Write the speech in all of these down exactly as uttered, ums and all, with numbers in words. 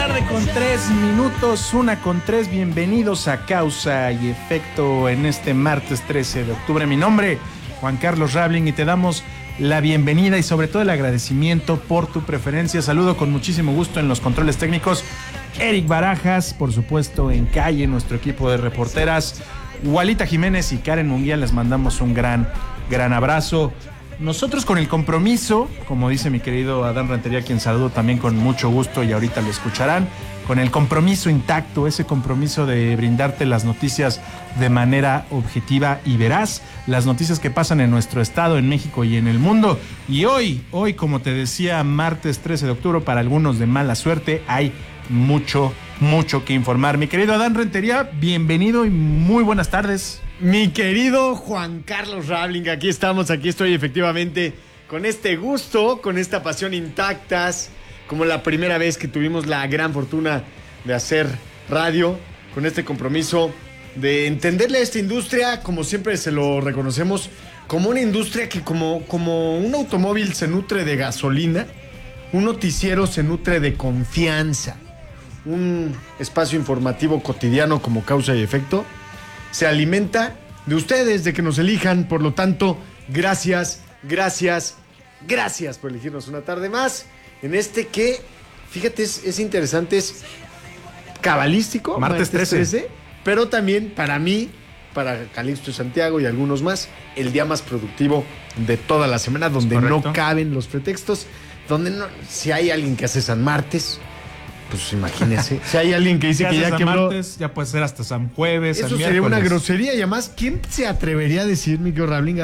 tarde con tres minutos, una con tres. Bienvenidos a Causa y Efecto en este martes trece de octubre. Mi nombre, Juan Carlos Rabling, y te damos la bienvenida y sobre todo el agradecimiento por tu preferencia. Saludo con muchísimo gusto en los controles técnicos Eric Barajas, por supuesto en calle, nuestro equipo de reporteras, Walita Jiménez y Karen Munguía. Les mandamos un gran, gran abrazo. Nosotros con el compromiso, como dice mi querido Adán Rentería, quien saludo también con mucho gusto y ahorita lo escucharán, con el compromiso intacto, ese compromiso de brindarte las noticias de manera objetiva y veraz, las noticias que pasan en nuestro estado, en México y en el mundo. Y hoy, hoy, como te decía, martes trece de octubre, para algunos de mala suerte, hay mucho, mucho que informar. Mi querido Adán Rentería, bienvenido y muy buenas tardes. Mi querido Juan Carlos Rabling, aquí estamos, aquí estoy efectivamente con este gusto, con esta pasión intactas, como la primera vez que tuvimos la gran fortuna de hacer radio, con este compromiso de entenderle a esta industria, como siempre se lo reconocemos, como una industria que como, como un automóvil se nutre de gasolina, un noticiero se nutre de confianza, un espacio informativo cotidiano como Causa y Efecto se alimenta de ustedes, de que nos elijan. Por lo tanto, gracias, gracias, gracias por elegirnos una tarde más en este que, fíjate, es, es interesante, es cabalístico, martes trece, pero también para mí, para Calixto y Santiago y algunos más, el día más productivo de toda la semana, donde no caben los pretextos, donde no, si hay alguien que hace San Martes, pues imagínese. Si hay alguien que dice que ya quebró, martes, ya puede ser hasta San Jueves. Eso sería una grosería. Y además, ¿quién se atrevería a decir, mi querido Rabling,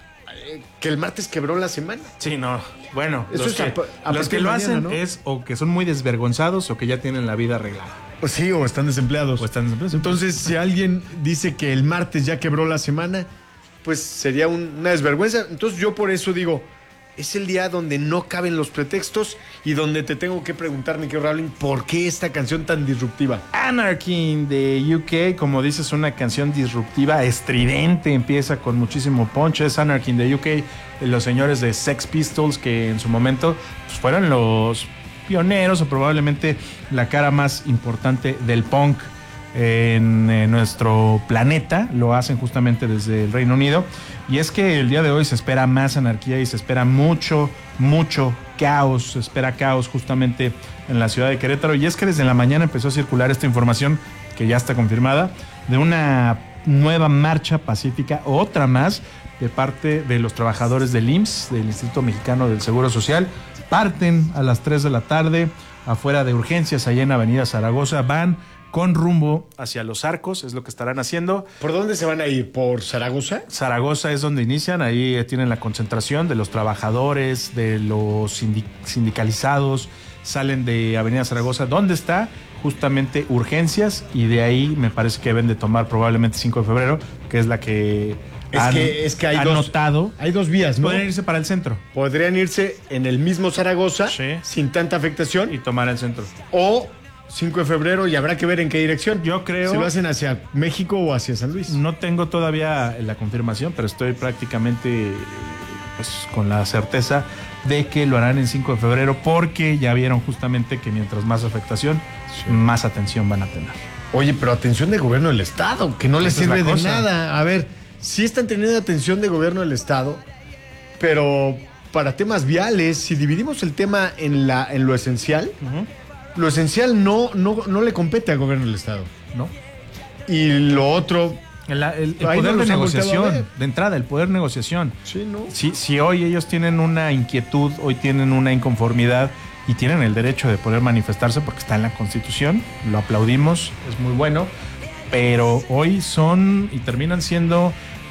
que el martes quebró la semana? Sí, no. Bueno, eso los es que, a, a los que lo mañana, hacen, ¿no?, es o que son muy desvergonzados o que ya tienen la vida arreglada. Pues sí, o están desempleados. O están desempleados. Entonces, si alguien dice que el martes ya quebró la semana, pues sería un, una desvergüenza. Entonces, yo por eso digo, es el día donde no caben los pretextos y donde te tengo que preguntar, mi querido Rabling, ¿por qué esta canción tan disruptiva? Anarchy in the U K, como dices, una canción disruptiva, estridente, empieza con muchísimo punch. Es Anarchy in the U K, los señores de Sex Pistols, que en su momento pues, fueron los pioneros o probablemente la cara más importante del punk en, en nuestro planeta. Lo hacen justamente desde el Reino Unido. Y es que el día de hoy se espera más anarquía y se espera mucho, mucho caos. Se espera caos justamente en la ciudad de Querétaro. Y es que desde la mañana empezó a circular esta información, que ya está confirmada, de una nueva marcha pacífica, otra más, de parte de los trabajadores del I M S S, del Instituto Mexicano del Seguro Social. Parten a las tres de la tarde afuera de urgencias, allá en Avenida Zaragoza. Van con rumbo hacia Los Arcos, es lo que estarán haciendo. ¿Por dónde se van a ir? ¿Por Zaragoza? Zaragoza es donde inician, ahí tienen la concentración de los trabajadores, de los sindicalizados, salen de Avenida Zaragoza, donde está justamente urgencias, y de ahí me parece que deben de tomar probablemente cinco de febrero, que es la que es han, que, es que hay han dos, notado. Hay dos vías, ¿no? Podrían irse para el centro. Podrían irse en el mismo Zaragoza, sí, sin tanta afectación. Y tomar el centro. O cinco de febrero, y habrá que ver en qué dirección. Yo creo. ¿Se lo hacen hacia México o hacia San Luis? No tengo todavía la confirmación, pero estoy prácticamente pues, con la certeza de que lo harán en cinco de febrero, porque ya vieron justamente que mientras más afectación, sí, más atención van a tener. Oye, pero atención de gobierno del Estado, que no les sirve de nada. A ver, sí están teniendo atención de gobierno del Estado, pero para temas viales, si dividimos el tema en, la, en lo esencial, uh-huh, lo esencial no, no, no le compete al gobierno del Estado, ¿no? Y lo otro, el, el, el poder no de negociación, de entrada, el poder de negociación. Sí, ¿no? Si, si hoy ellos tienen una inquietud, hoy tienen una inconformidad y tienen el derecho de poder manifestarse porque está en la Constitución, lo aplaudimos, es muy bueno, pero hoy son y terminan siendo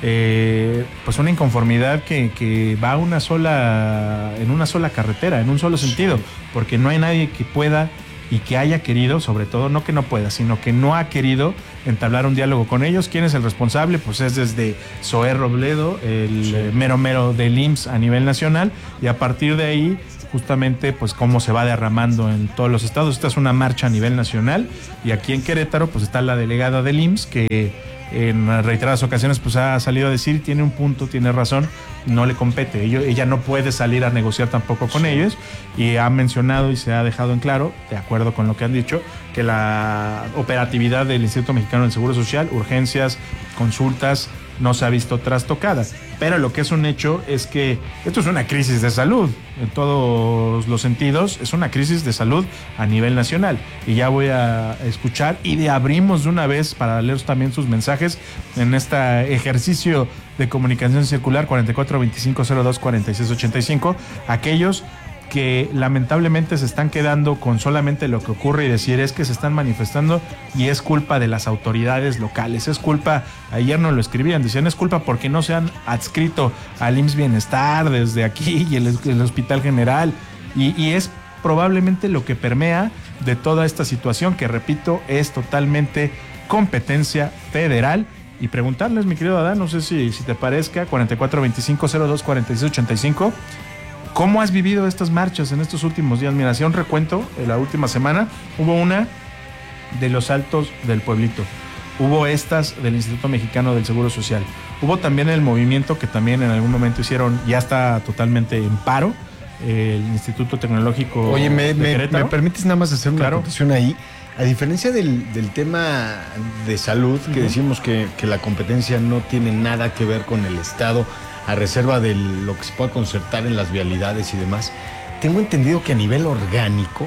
eh, pues una inconformidad que, que va una sola, en una sola carretera, en un solo sentido, porque no hay nadie que pueda y que haya querido, sobre todo, no que no pueda, sino que no ha querido entablar un diálogo con ellos. ¿Quién es el responsable? Pues es desde Zoé Robledo, el sí. mero mero del I M S S a nivel nacional, y a partir de ahí, justamente, pues cómo se va derramando en todos los estados. Esta es una marcha a nivel nacional, y aquí en Querétaro, pues está la delegada del I M S S, que en reiteradas ocasiones pues ha salido a decir, tiene un punto, tiene razón, no le compete, ella, ella no puede salir a negociar tampoco con sí. ellos, y ha mencionado y se ha dejado en claro, de acuerdo con lo que han dicho, que la operatividad del Instituto Mexicano del Seguro Social, urgencias, consultas, no se ha visto trastocada. Pero lo que es un hecho es que esto es una crisis de salud, en todos los sentidos, es una crisis de salud a nivel nacional. Y ya voy a escuchar y de abrimos de una vez para leer también sus mensajes en este ejercicio de comunicación circular cuarenta y cuatro veinticinco cero dos cuarenta y seis ochenta y cinco, aquellos que lamentablemente se están quedando con solamente lo que ocurre y decir es que se están manifestando y es culpa de las autoridades locales, es culpa, ayer nos lo escribían, decían es culpa porque no se han adscrito al I M S S Bienestar desde aquí y el, el Hospital General, y, y es probablemente lo que permea de toda esta situación que, repito, es totalmente competencia federal. Y preguntarles, mi querido Adán, no sé si, si te parezca, cuarenta y cuatro veinticinco cero dos cuarenta y seis ochenta y cinco, ¿cómo has vivido estas marchas en estos últimos días? Mira, hacía un recuento, en la última semana hubo una de los Altos del Pueblito, hubo estas del Instituto Mexicano del Seguro Social, hubo también el movimiento que también en algún momento hicieron, ya está totalmente en paro, el Instituto Tecnológico. Oye, me, de me, Querétaro. ¿me permites nada más hacer una Claro. acotación ahí? A diferencia del, del tema de salud, que uh-huh. decimos que, que la competencia no tiene nada que ver con el Estado, a reserva de lo que se pueda concertar en las vialidades y demás, tengo entendido que a nivel orgánico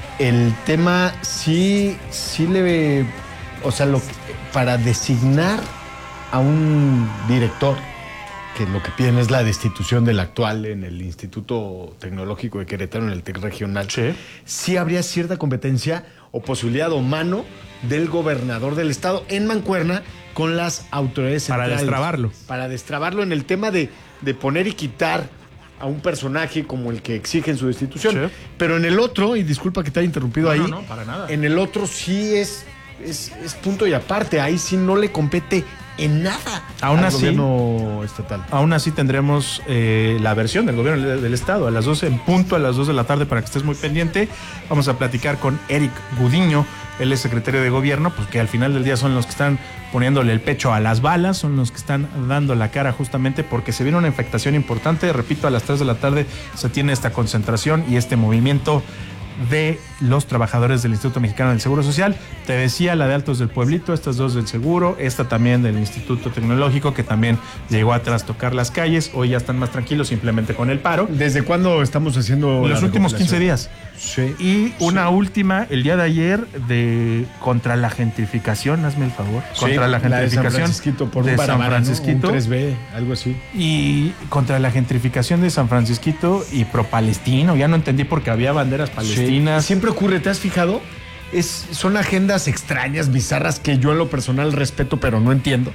el tema sí, sí le... O sea, lo, para designar a un director, que lo que piden es la destitución del actual en el Instituto Tecnológico de Querétaro, en el TEC regional, sí. sí habría cierta competencia o posibilidad o mano del gobernador del estado en mancuerna con las autoridades centrales. Para destrabarlo. Para destrabarlo en el tema de, de poner y quitar a un personaje como el que exige en su destitución. Sí. Pero en el otro, y disculpa que te haya interrumpido no, ahí, no, no, para nada. En el otro sí es, es, es punto y aparte, ahí sí no le compete en nada aún al así, gobierno estatal. Aún así tendremos eh, la versión del gobierno del, del estado a las doce, en punto a las dos de la tarde, para que estés muy pendiente. Vamos a platicar con Eric Gudiño, él es secretario de gobierno, pues que al final del día son los que están poniéndole el pecho a las balas, son los que están dando la cara justamente porque se viene una infectación importante. Repito, a las tres de la tarde se tiene esta concentración y este movimiento de los trabajadores del Instituto Mexicano del Seguro Social. Te decía la de Altos del Pueblito, estas dos del Seguro, esta también del Instituto Tecnológico, que también llegó a trastocar las calles. Hoy ya están más tranquilos simplemente con el paro. ¿Desde cuándo estamos haciendo los últimos quince días? Sí. Y una sí. última, el día de ayer, de contra la gentrificación, hazme el favor. Sí, contra la gentrificación. La de San Francisquito, por de un San Barabara, Francisquito. ¿no? Un tres B, algo así. Y contra la gentrificación de San Francisquito y pro-palestino. Ya no entendí porque había banderas palestinas. Sí. Siempre ocurre, ¿te has fijado? Es, son agendas extrañas, bizarras, que yo en lo personal respeto, pero no entiendo.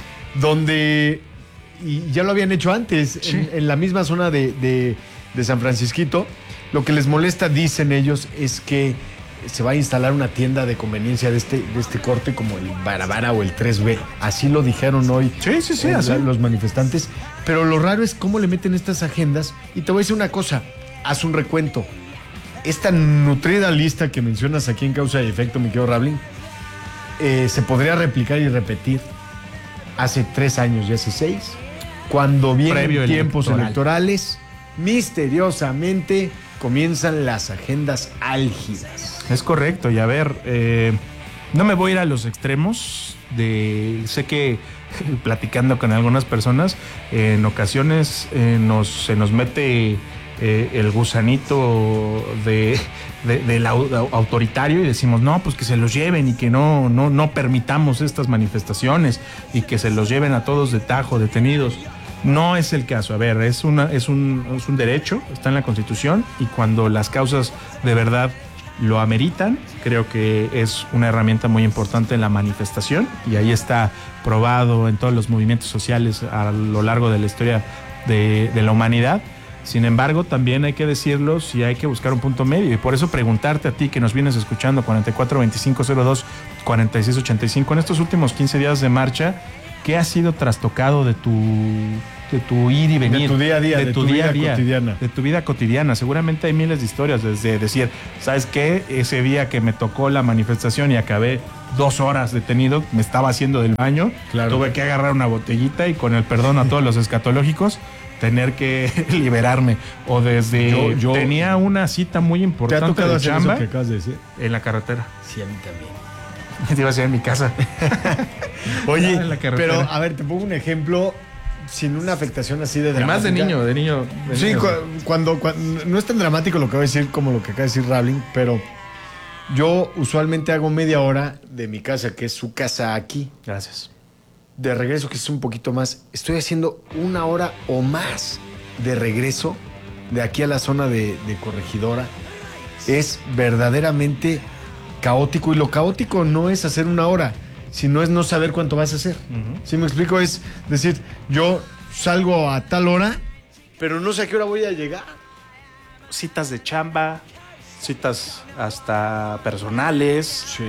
Donde, y ya lo habían hecho antes, sí. en, en la misma zona de, de, de San Francisquito, lo que les molesta, dicen ellos, es que se va a instalar una tienda de conveniencia de este, de este corte como el Barabara o el tres B. Así lo dijeron hoy sí, sí, sí, eh, así. los manifestantes. Pero lo raro es cómo le meten estas agendas. Y te voy a decir una cosa, haz un recuento. Esta nutrida lista que mencionas aquí en Causa y Efecto, mi querido Rabling, eh, se podría replicar y repetir hace tres años y hace seis, cuando vienen Previo tiempos electoral. electorales, misteriosamente comienzan las agendas álgidas. Es correcto, y a ver, eh, no me voy a ir a los extremos. De, sé que platicando con algunas personas, eh, en ocasiones eh, nos, se nos mete eh, el gusanito de, de, del autoritario y decimos, no, pues que se los lleven y que no, no, no permitamos estas manifestaciones y que se los lleven a todos de tajo, detenidos. No es el caso. A ver, es, una, es, un, es un derecho, está en la Constitución, y cuando las causas de verdad lo ameritan, creo que es una herramienta muy importante en la manifestación, y ahí está probado en todos los movimientos sociales a lo largo de la historia de, de la humanidad. Sin embargo, también hay que decirlo, si hay que buscar un punto medio, y por eso preguntarte a ti que nos vienes escuchando, cuarenta y cuatro veinticinco cero dos cuarenta y seis ochenta y cinco, en estos últimos quince días de marcha, ¿qué ha sido trastocado de tu, de tu ir y venir? De tu día a día, de, de tu, tu día a vida día, cotidiana. De tu vida cotidiana. Seguramente hay miles de historias, desde decir, ¿sabes qué? Ese día que me tocó la manifestación y acabé dos horas detenido, me estaba haciendo del baño, Claro. tuve que agarrar una botellita y con el perdón a todos los escatológicos, tener que liberarme. O desde... Yo- yo- tenía una cita muy ¿Te ha importante tocado de hacer chamba eso que acabas de decir? en la carretera. Sí, a mí también. Te iba a hacer en mi casa. Oye, En la carretera. pero a ver, te pongo un ejemplo sin una afectación así de Además de dramática. niño, de niño. de Sí, niño. cu- cuando, cuando- no es tan dramático lo que voy a decir como lo que acaba de decir Rabling, pero yo usualmente hago media hora de mi casa, que es su casa aquí, Gracias. de regreso, que es un poquito más. Estoy haciendo una hora o más de regreso de aquí a la zona de, de Corregidora. Es verdaderamente caótico, y lo caótico no es hacer una hora, sino es no saber cuánto vas a hacer. Ujú. ¿Sí me explico? Es decir, yo salgo a tal hora, pero no sé a qué hora voy a llegar. Citas de chamba, citas hasta personales, Sí.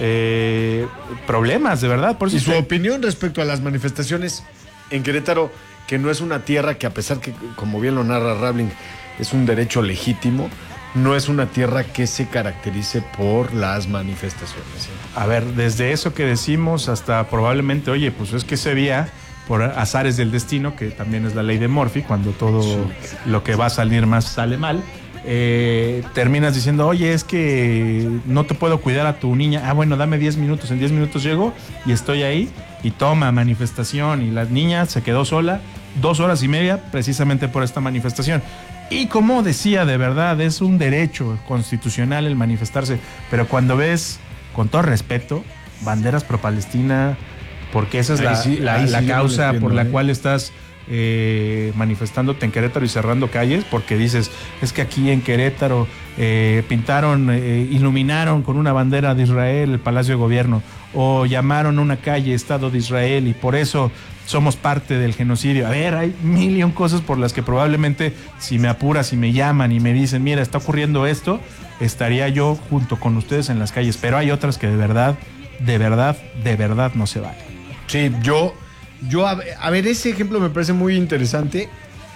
eh, problemas, de verdad. Por eso Y su te- opinión respecto a las manifestaciones en Querétaro, que no es una tierra que, a pesar que, como bien lo narra Rabling, es un derecho legítimo, no es una tierra que se caracterice por las manifestaciones. ¿Sí? A ver, desde eso que decimos hasta probablemente, oye, pues es que ese día, por azares del destino, que también es la ley de Murphy, cuando todo Sí. lo que va a salir más sale mal, eh, terminas diciendo, oye, es que no te puedo cuidar a tu niña. Ah, bueno, dame diez minutos, en diez minutos llego y estoy ahí y toma manifestación. Y la niña se quedó sola dos horas y media precisamente por esta manifestación. Y como decía, de verdad, es un derecho constitucional el manifestarse, pero cuando ves, con todo respeto, banderas pro Palestina, porque esa es Ahí la, sí, la- ahí la sí yo no causa les por entiendo, la ¿eh? cual estás eh, manifestándote en Querétaro y cerrando calles, porque dices, es que aquí en Querétaro eh, pintaron, eh, iluminaron con una bandera de Israel el Palacio de Gobierno, o llamaron a una calle Estado de Israel y por eso somos parte del genocidio. A ver, hay mil y un cosas por las que probablemente, si me apuras, si me llaman y me dicen, mira, está ocurriendo esto, estaría yo junto con ustedes en las calles, pero hay otras que de verdad, de verdad, de verdad no se valen. Sí, yo, yo a, ver- a ver, ese ejemplo me parece muy interesante,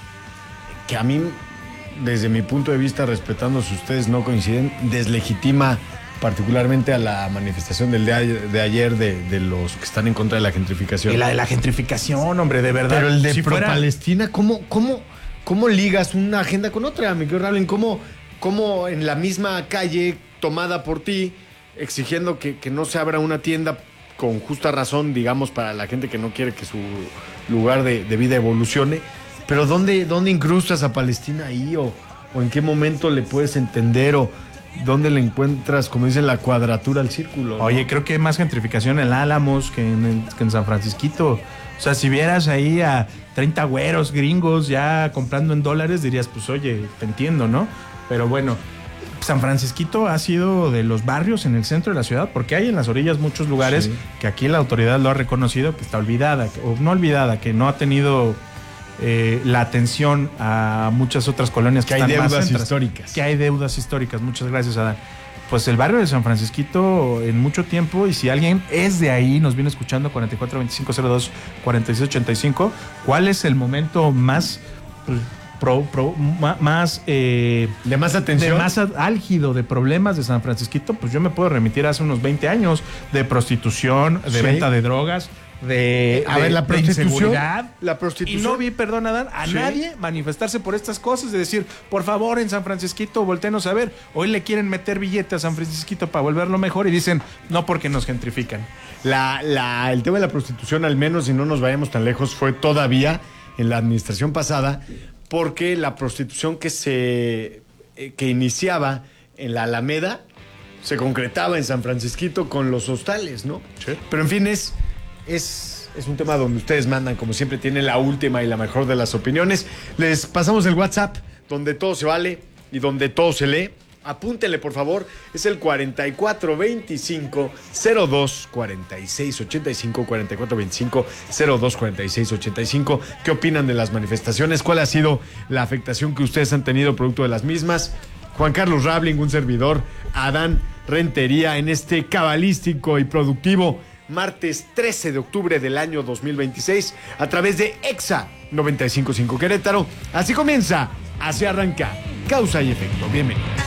que a mí, desde mi punto de vista, respetando si ustedes no coinciden, deslegitima particularmente a la manifestación del día de ayer de, de los que están en contra de la gentrificación. Y la de la gentrificación, hombre, de verdad. Pero el de si pro fuera- Palestina, ¿cómo, cómo, ¿cómo ligas una agenda con otra, mi querido Rabling? ¿Cómo, ¿Cómo en la misma calle tomada por ti, exigiendo que, que no se abra una tienda con justa razón, digamos, para la gente que no quiere que su lugar de, de vida evolucione? Pero ¿dónde, dónde incrustas a Palestina ahí? ¿O, o en qué momento le puedes entender? ¿O dónde le encuentras, como dicen, la cuadratura al círculo? ¿no? Oye, creo que hay más gentrificación en Álamos que en, el- que en San Francisquito. O sea, si vieras ahí a treinta güeros gringos ya comprando en dólares, dirías, pues oye, te entiendo, ¿no? Pero bueno, San Francisquito ha sido de los barrios en el centro de la ciudad, porque hay en las orillas muchos lugares Sí. que aquí la autoridad lo ha reconocido, que está olvidada, que- o no olvidada, que no ha tenido eh, la atención a muchas otras colonias que, Que hay están más deudas centras. históricas. Que hay deudas históricas. Muchas gracias, Adán. Pues el barrio de San Francisquito en mucho tiempo, y si alguien es de ahí, nos viene escuchando cuarenta y cuatro veinticinco cero dos cuarenta y seis ochenta y cinco, ¿cuál es el momento más pues, pro- pro- ma- más eh, ¿De más de atención? más a- álgido de problemas de San Francisquito? Pues yo me puedo remitir hace unos veinte años de prostitución, de Sí. venta de drogas, de, A de- ver, la de prostitución. inseguridad. La Y prostitución. no vi, perdón, Adán, a Sí. nadie manifestarse por estas cosas, de decir, por favor, en San Francisquito, voltenos a ver. Hoy le quieren meter billete a San Francisquito para volverlo mejor y dicen, no, porque nos gentrifican. La, la- el tema de la prostitución, al menos si no nos vayamos tan lejos, fue todavía en la administración pasada, porque la prostitución que se eh, que iniciaba en la Alameda se concretaba en San Francisquito con los hostales, ¿no? Sí. Pero en fin, es, es, es un tema donde ustedes mandan, como siempre, tienen la última y la mejor de las opiniones. Les pasamos el WhatsApp, donde todo se vale y donde todo se lee. Apúntenle, por favor, es el cuarenta y cuatro veinticinco cero dos cuarenta y seis ochenta y cinco, cuarenta y cuatro veinticinco cero dos cuarenta y seis ochenta y cinco. ¿Qué opinan de las manifestaciones? ¿Cuál ha sido la afectación que ustedes han tenido producto de las mismas? Juan Carlos Rabling, un servidor, Adán Rentería, en este cabalístico y productivo martes trece de octubre del año dos mil veintiséis, a través de Exa noventa y cinco punto cinco Querétaro. Así comienza, así arranca, Causa y Efecto. Bienvenidos.